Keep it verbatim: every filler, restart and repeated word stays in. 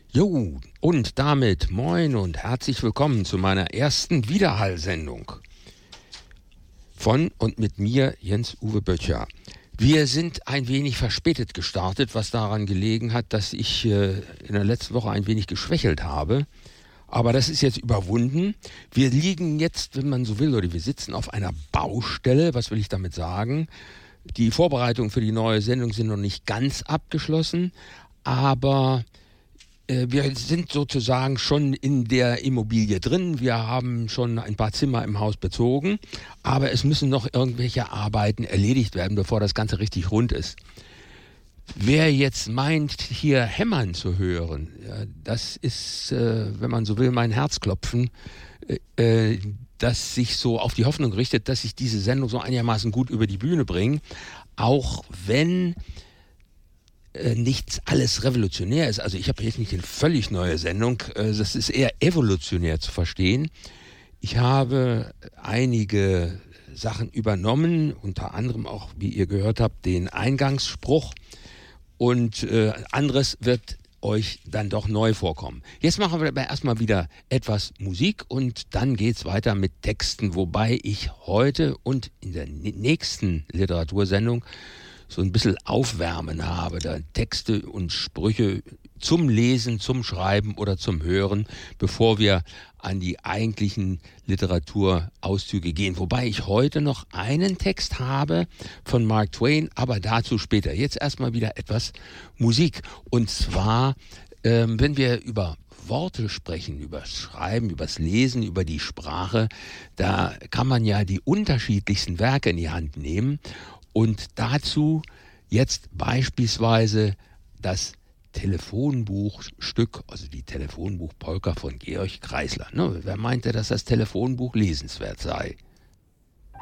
Jo, und damit moin und herzlich willkommen zu meiner ersten Widerhall-Sendung von und mit mir, Jens-Uwe Böttcher. Wir sind ein wenig verspätet gestartet, was daran gelegen hat, dass ich äh, in der letzten Woche ein wenig geschwächelt habe. Aber das ist jetzt überwunden. Wir liegen jetzt, wenn man so will, oder wir sitzen auf einer Baustelle. Was will ich damit sagen? Die Vorbereitungen für die neue Sendung sind noch nicht ganz abgeschlossen, aber wir sind sozusagen schon in der Immobilie drin. Wir haben schon ein paar Zimmer im Haus bezogen, aber es müssen noch irgendwelche Arbeiten erledigt werden, bevor das Ganze richtig rund ist. Wer jetzt meint, hier hämmern zu hören, das ist, wenn man so will, mein Herzklopfen, das sich so auf die Hoffnung richtet, dass ich diese Sendung so einigermaßen gut über die Bühne bringe, auch wenn nichts alles revolutionär ist. Also ich habe jetzt nicht eine völlig neue Sendung, das ist eher evolutionär zu verstehen. Ich habe einige Sachen übernommen, unter anderem auch, wie ihr gehört habt, den Eingangsspruch, und äh, anderes wird euch dann doch neu vorkommen. Jetzt machen wir aber erstmal wieder etwas Musik und dann geht's weiter mit Texten, wobei ich heute und in der nächsten Literatursendung so ein bisschen Aufwärmen habe, da Texte und Sprüche zum Lesen, zum Schreiben oder zum Hören, bevor wir an die eigentlichen Literaturauszüge gehen. Wobei ich heute noch einen Text habe von Mark Twain, aber dazu später. Jetzt erstmal wieder etwas Musik. Und zwar, ähm, wenn wir über Worte sprechen, über das Schreiben, über das Lesen, über die Sprache, da kann man ja die unterschiedlichsten Werke in die Hand nehmen. Und dazu jetzt beispielsweise das Telefonbuchstück, also die Telefonbuchpolka von Georg Kreisler. Ne, wer meinte, dass das Telefonbuch lesenswert sei?